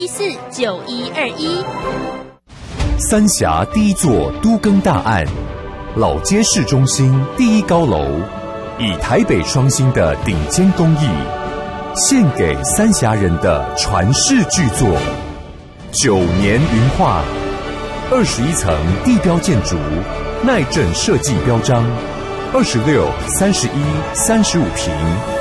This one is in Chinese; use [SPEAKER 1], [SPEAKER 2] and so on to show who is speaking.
[SPEAKER 1] 149121。
[SPEAKER 2] 三峡第一座都更大案，老街市中心第一高楼，以台北双星的顶尖工艺，献给三峡人的传世巨作。9年云化，21层地标建筑，耐震设计标章，26、31、35平。